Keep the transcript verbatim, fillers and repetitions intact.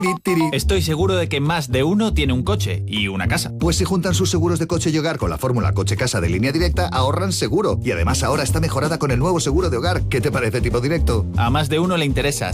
Estoy seguro de que más de uno tiene un coche y una casa. Pues si juntan sus seguros de coche y hogar con la fórmula coche-casa de Línea Directa, ahorran seguro. Y además ahora está mejorada con el nuevo seguro de hogar. ¿Qué te parece, Tipo Directo? A más de uno le interesa.